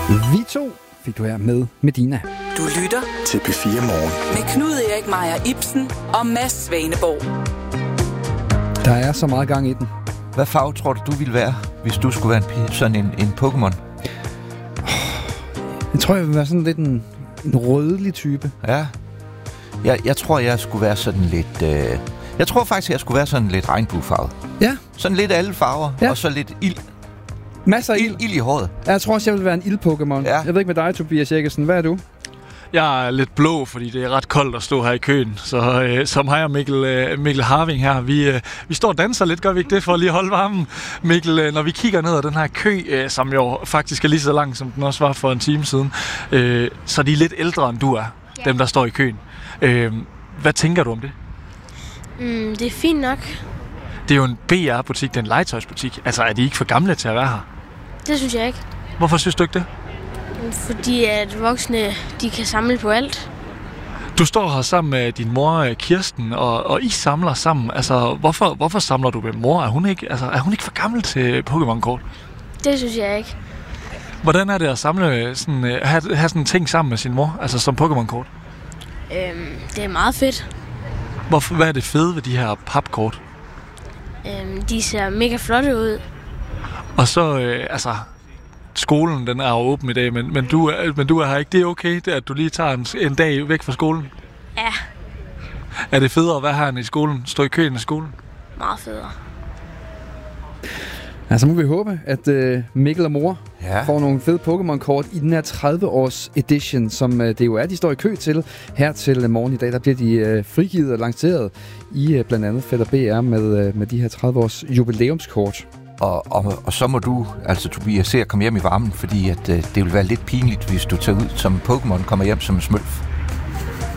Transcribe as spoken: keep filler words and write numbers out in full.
Vi to fik du her med Medina. Du lytter til P fire Morgen med Knud Erik Meier Ibsen og Mads Svaneborg. Der er så meget gang i den. Hvad farve tror du, du ville være, hvis du skulle være en, sådan en, en Pokémon? Jeg tror, jeg vil være sådan lidt en, en rødlig type. Ja. Jeg, jeg tror, jeg skulle være sådan lidt... Øh... Jeg tror faktisk, jeg skulle være sådan lidt regnbuefarvet. Ja. Sådan lidt alle farver, ja. Og så lidt ild. Masser af ild. Ild, ild i håret. Jeg tror også, jeg vil være en ild-Pokémon. Ja. Jeg ved ikke med dig, Tobias Jekkesen. Hvad er du? Jeg er lidt blå, fordi det er ret koldt at stå her i køen. Så øh, som mig og Mikkel, øh, Mikkel Harving her, vi, øh, vi står og danser lidt, gør vi ikke det, for at lige holde varmen? Mikkel, øh, når vi kigger ned ad den her kø, øh, som jo faktisk er lige så lang, som den også var for en time siden, øh, så de er lidt ældre, end du er, ja. Dem der står i køen. Øh, hvad tænker du om det? Mm, det er fint nok. Det er jo en B R-butik, det er en legetøjsbutik. Altså, er de ikke for gamle til at være her? Det synes jeg ikke. Hvorfor synes du ikke det? Fordi at voksne, de kan samle på alt. Du står her sammen med din mor, Kirsten, og, og I samler sammen. Altså, hvorfor, hvorfor samler du med mor? Er hun ikke, altså, er hun ikke for gammel til Pokémon-kort? Det synes jeg ikke. Hvordan er det at samle sådan, have, have sådan en ting sammen med sin mor, altså som Pokémon-kort? Øhm, det er meget fedt. Hvorfor, hvad er det fede ved de her papkort? Øhm, de ser mega flotte ud. Og så, øh, altså... Skolen, den er jo åben i dag, men, men, du, er, men du er her ikke. Det er okay, det, at du lige tager en, en dag væk fra skolen? Ja. Er det federe at være her i skolen? Stå i køen i skolen? Meget federe. Ja, så må vi håbe, at øh, Mikkel og mor ja. får nogle fede Pokémon-kort i den her tredive-års edition, som øh, det jo er, de står i kø til. Her til øh, morgen i dag, der bliver de øh, frigivet og lanceret i øh, blandt andet Fætter B R med, øh, med de her tredive-års jubilæumskort. Og, og, og så må du, altså Tobias, se at komme hjem i varmen, fordi at, øh, det vil være lidt pinligt, hvis du tager ud som Pokémon kommer hjem som en smølf.